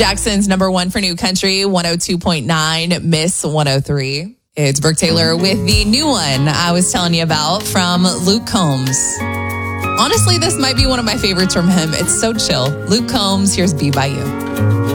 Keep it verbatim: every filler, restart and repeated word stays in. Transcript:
Jackson's number one for new country, one oh two point nine, Miss one oh three. It's Brooke Taylor with the new one I was telling you about from Luke Combs. Honestly, this might be one of my favorites from him. It's so chill. Luke Combs, here's Be By You.